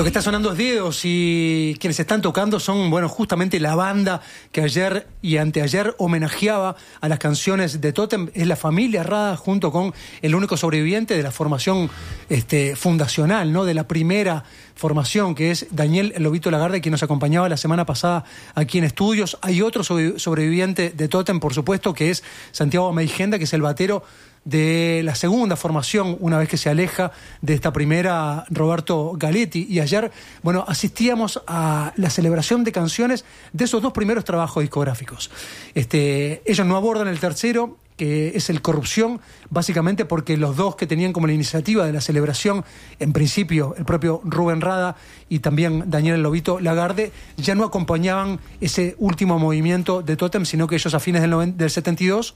Lo que está sonando es Dedos y quienes están tocando son, bueno, justamente la banda que ayer y anteayer homenajeaba a las canciones de Totem. Es la familia Rada junto con el único sobreviviente de la formación fundacional, ¿no? De la primera formación, que es Daniel El Lobito Lagarde, quien nos acompañaba la semana pasada aquí en estudios. Hay otro sobreviviente de Totem, por supuesto, que es Santiago Meijenda, que es el batero de la segunda formación, una vez que se aleja de esta primera, Roberto Galetti. Y ayer, bueno, asistíamos a la celebración de canciones de esos dos primeros trabajos discográficos. Ellos no abordan el tercero, que es el Corrupción, básicamente porque los dos que tenían como la iniciativa de la celebración, en principio el propio Rubén Rada y también Daniel El Lobito Lagarde, ya no acompañaban ese último movimiento de Totem, sino que ellos a fines del 72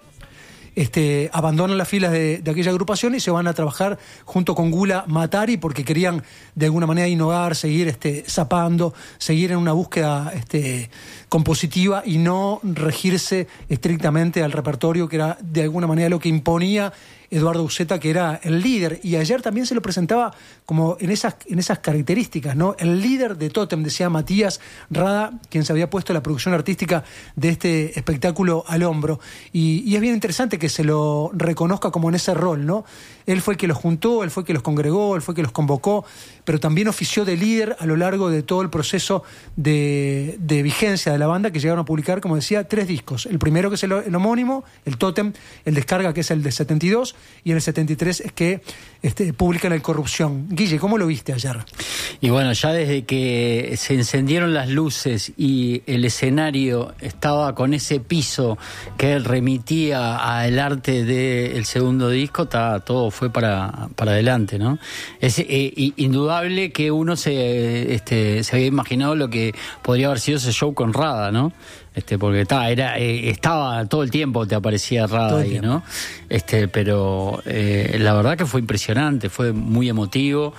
abandonan las filas de aquella agrupación y se van a trabajar junto con Gula Matari porque querían de alguna manera innovar, seguir zapando, seguir en una búsqueda compositiva y no regirse estrictamente al repertorio, que era de alguna manera lo que imponía Eduardo Uceta, que era el líder. Y ayer también se lo presentaba como en esas características, ¿no? El líder de Totem, decía Matías Rada, quien se había puesto la producción artística de este espectáculo al hombro. Y es bien interesante que se lo reconozca como en ese rol, ¿no? Él fue el que los juntó, él fue el que los congregó, él fue el que los convocó, pero también ofició de líder a lo largo de todo el proceso de vigencia de la banda, que llegaron a publicar, como decía, 3 discos. El primero, que es el homónimo, el Totem, el Descarga, que es el de 72, y en el 73 es que publican el Corrupción. Guille, ¿cómo lo viste ayer? Y bueno, ya desde que se encendieron las luces y el escenario estaba con ese piso que remitía al arte del segundo disco, todo fue para adelante, ¿no? Es indudable que uno se había imaginado lo que podría haber sido ese show con Rada, ¿no? Porque estaba todo el tiempo, te aparecía Rada ahí, ¿no? Pero la verdad que fue impresionante, fue muy emotivo.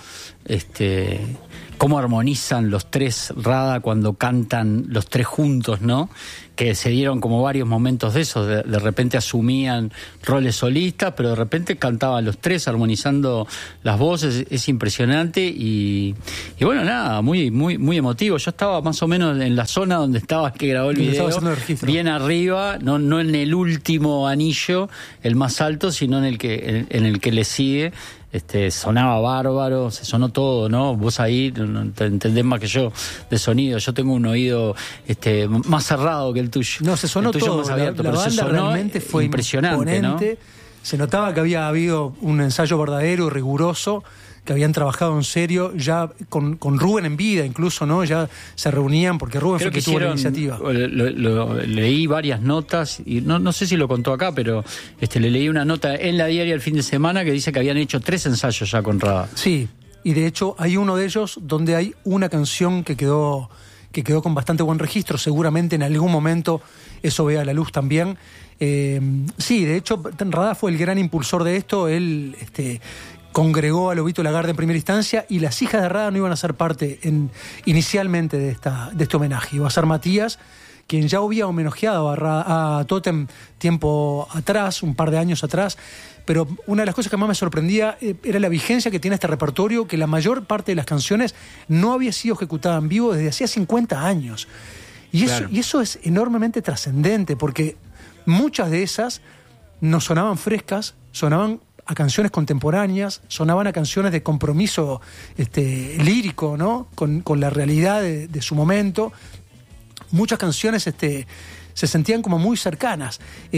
Cómo armonizan los tres Rada cuando cantan los tres juntos, ¿no? Que se dieron como varios momentos de esos, de repente asumían roles solistas, pero de repente cantaban los tres armonizando las voces. Es impresionante y bueno, nada, muy, muy, muy emotivo. Yo estaba más o menos en la zona donde estaba el que grabó el video, bien arriba, no en el último anillo, el más alto, sino en el que le sigue. Sonaba bárbaro, se sonó todo, ¿no? Vos ahí no te entendés más que yo de sonido. Yo tengo un oído más cerrado que el tuyo. No, se sonó todo, más abierto, la pero banda se sonó realmente fue impresionante, imponente, ¿no? Se notaba que había habido un ensayo verdadero, riguroso, que habían trabajado en serio, ya con Rubén en vida incluso, ¿no? Ya se reunían, porque Rubén fue el que tuvo la iniciativa. Leí varias notas, y no sé si lo contó acá, pero le leí una nota en La Diaria el fin de semana que dice que habían hecho 3 ensayos ya con Rada. Sí, y de hecho hay uno de ellos donde hay una canción que quedó con bastante buen registro. Seguramente en algún momento eso vea la luz también. Sí, de hecho Rada fue el gran impulsor de esto. Él congregó a Lobito Lagarde en primera instancia, y las hijas de Rada no iban a ser parte inicialmente de este homenaje. Iba a ser Matías, quien ya había homenajeado a Totem tiempo atrás, un par de años atrás. Pero una de las cosas que más me sorprendía era la vigencia que tiene este repertorio, que la mayor parte de las canciones no había sido ejecutada en vivo desde hacía 50 años. Y eso es enormemente trascendente, porque muchas de esas no sonaban frescas, sonaban a canciones contemporáneas, sonaban a canciones de compromiso lírico, ¿no? Con la realidad de su momento. Muchas canciones se sentían como muy cercanas.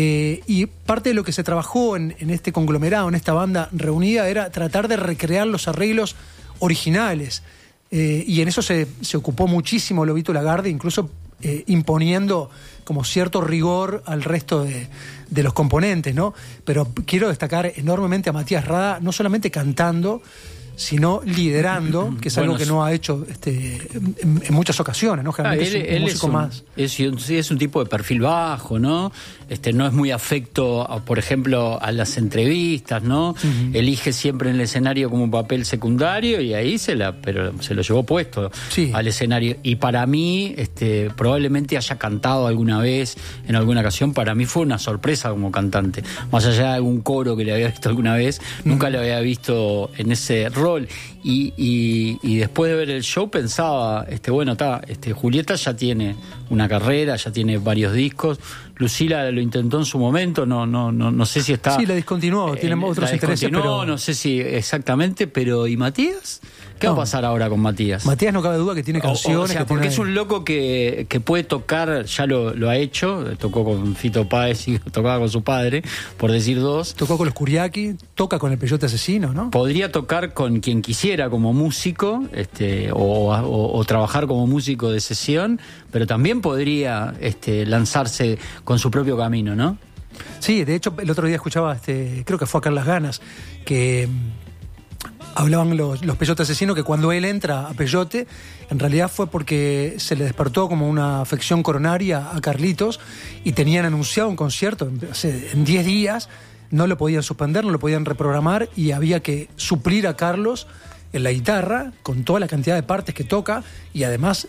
Y parte de lo que se trabajó en este conglomerado, en esta banda reunida, era tratar de recrear los arreglos originales. Y en eso se ocupó muchísimo Lobito Lagarde, incluso imponiendo como cierto rigor al resto de los componentes, ¿no? Pero quiero destacar enormemente a Matías Rada, no solamente cantando, sino liderando, que es algo que no ha hecho en muchas ocasiones, ¿no? Generalmente es un músico es un tipo de perfil bajo, ¿no? No es muy afecto, por ejemplo, a las entrevistas, ¿no? Uh-huh. Elige siempre en el escenario como un papel secundario y ahí pero se lo llevó puesto al escenario. Y para mí, probablemente haya cantado alguna vez, en alguna ocasión. Para mí fue una sorpresa como cantante. Más allá de algún coro que le había visto alguna vez, nunca le había visto en ese rol rol. Y después de ver el show pensaba, Julieta ya tiene una carrera, ya tiene varios discos. Lucila lo intentó en su momento, no sé si está... Sí, la discontinuó, tiene otros intereses, pero... No sé si exactamente, pero ¿y Matías? ¿Qué va a pasar ahora con Matías? Matías no cabe duda que tiene canciones. Porque es un loco que puede tocar, ya lo ha hecho, tocó con Fito Páez y tocaba con su padre, por decir dos. Tocó con los Curiaki, toca con el Peyote Asesino, ¿no? Podría tocar con quien quisiera como músico, o trabajar como músico de sesión, pero también podría lanzarse con su propio camino, ¿no? Sí, de hecho, el otro día escuchaba, creo que fue a Carlas Ganas, que hablaban los Peyote Asesino que cuando él entra a Peyote, en realidad fue porque se le despertó como una afección coronaria a Carlitos y tenían anunciado un concierto en 10 días, no lo podían suspender, no lo podían reprogramar y había que suplir a Carlos en la guitarra con toda la cantidad de partes que toca y además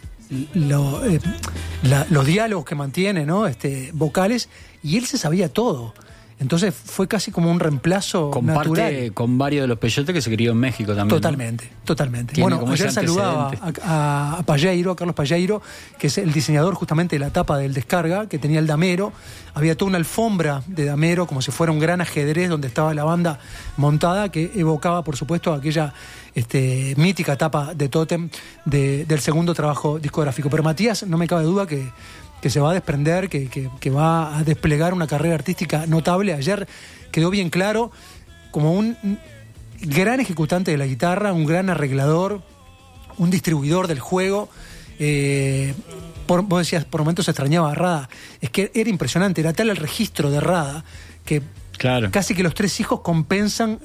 los diálogos que mantiene, ¿no? Vocales, y él se sabía todo. Entonces fue casi como un reemplazo natural. Con varios de los Peyote que se crió en México también. Totalmente. Bueno, ayer saludaba a Palleiro, a Carlos Palleiro, que es el diseñador justamente de la tapa del Descarga, que tenía el damero. Había toda una alfombra de damero, como si fuera un gran ajedrez donde estaba la banda montada, que evocaba, por supuesto, aquella mítica tapa de Tótem del segundo trabajo discográfico. Pero Matías, no me cabe duda que se va a desprender, que va a desplegar una carrera artística notable. Ayer quedó bien claro como un gran ejecutante de la guitarra, un gran arreglador, un distribuidor del juego. Vos decías, por momentos se extrañaba a Rada. Es que era impresionante, era tal el registro de Rada que casi que los tres hijos compensan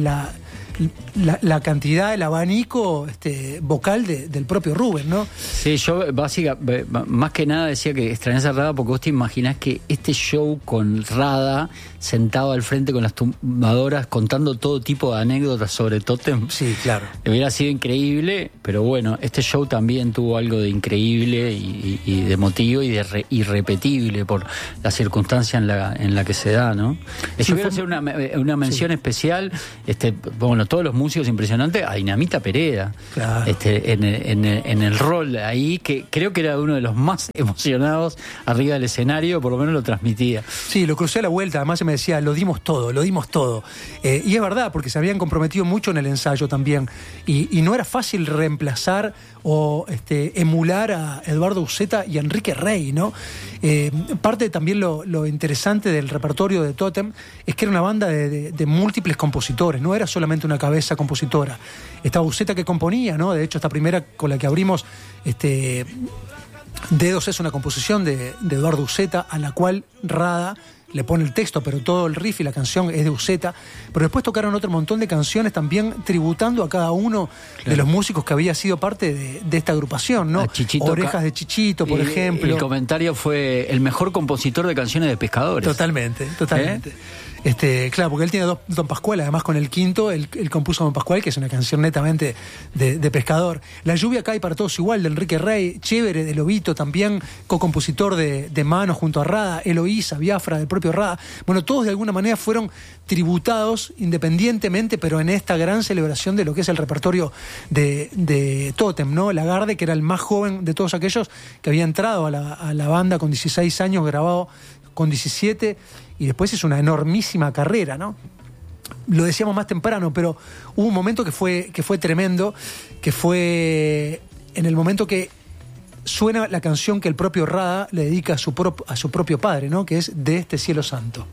la cantidad, el abanico vocal del propio Rubén, ¿no? Sí, yo más que nada decía que extrañás a Rada porque vos te imaginás que este show con Rada sentado al frente con las tumbadoras contando todo tipo de anécdotas sobre Tótem. Sí, claro. Hubiera sido increíble, pero bueno, este show también tuvo algo de increíble y de emotivo y de irrepetible por la circunstancia en la que se da, ¿no? Yo voy a hacer una mención especial, todos los músicos impresionantes, a Dinamita Pereda, claro. en el rol ahí, que creo que era uno de los más emocionados arriba del escenario, por lo menos lo transmitía. Sí, lo crucé a la vuelta, además se me decía, lo dimos todo. Y es verdad, porque se habían comprometido mucho en el ensayo también, y no era fácil reemplazar o emular a Eduardo Uceta y a Enrique Rey, ¿no? Parte también lo interesante del repertorio de Tótem es que era una banda de múltiples compositores, no era solamente una cabeza compositora. Estaba Uceta que componía, ¿no? De hecho, esta primera con la que abrimos, Dedos es una composición de Eduardo Uceta, a la cual Rada le pone el texto, pero todo el riff y la canción es de Uceta. Pero después tocaron otro montón de canciones también tributando a cada uno de los músicos que había sido parte de esta agrupación, ¿no? Orejas de Chichito, por ejemplo. El comentario fue el mejor compositor de canciones de pescadores. Totalmente. Claro, porque él tiene dos Don Pascual, además con el quinto, él compuso Don Pascual, que es una canción netamente de pescador. La lluvia cae para todos igual, de Enrique Rey, Chévere, de Lobito también, co-compositor de Mano junto a Rada, Eloísa, Biafra, del propio Rada. Bueno, todos de alguna manera fueron tributados independientemente, pero en esta gran celebración de lo que es el repertorio de Tótem, ¿no? Lagarde, que era el más joven de todos aquellos que había entrado a la banda con 16 años, grabado con 17, y después es una enormísima carrera, ¿no? Lo decíamos más temprano, pero hubo un momento que fue tremendo, que fue en el momento que suena la canción que el propio Rada le dedica a su propio padre, ¿no? Que es De este cielo santo.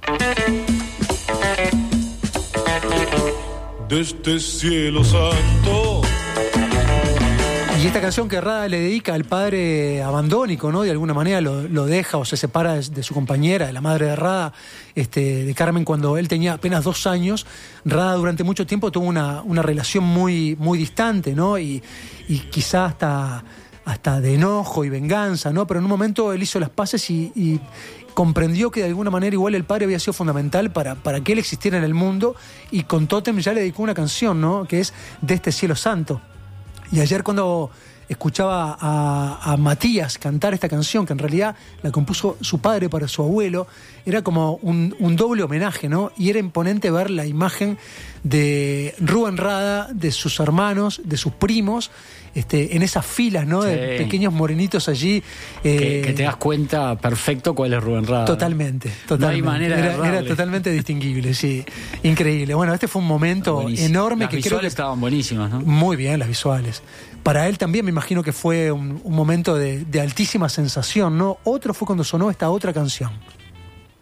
De este cielo santo. Y esta canción que Rada le dedica al padre abandónico, ¿no? De alguna manera lo deja o se separa de su compañera, de la madre de Rada, de Carmen, cuando él tenía apenas 2 años. Rada durante mucho tiempo tuvo una relación muy, muy distante, ¿no? Y quizá hasta de enojo y venganza, ¿no? Pero en un momento él hizo las paces y comprendió que de alguna manera igual el padre había sido fundamental para que él existiera en el mundo, y con Tótem ya le dedicó una canción, ¿no? Que es De este cielo santo. Y ayer cuando escuchaba a Matías cantar esta canción, que en realidad la compuso su padre para su abuelo, era como un doble homenaje, ¿no? Y era imponente ver la imagen de Rubén Rada, de sus hermanos, de sus primos, en esas filas, ¿no? Sí. De pequeños morenitos allí. Que te das cuenta perfecto cuál es Rubén Rada. Totalmente. No hay manera de era errarle. totalmente distinguible, sí. Increíble. Bueno, este fue un momento Buenísimo. enorme Las que creo que visuales estaban buenísimas, ¿no? muy bien, las visuales. Para él también me imagino que fue un momento de altísima sensación, ¿no? Otro fue cuando sonó esta otra canción.